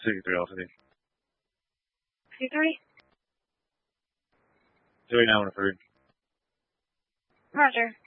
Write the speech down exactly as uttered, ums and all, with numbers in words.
sixty-three Alpha. sixty-three? Doing now on a third. Roger.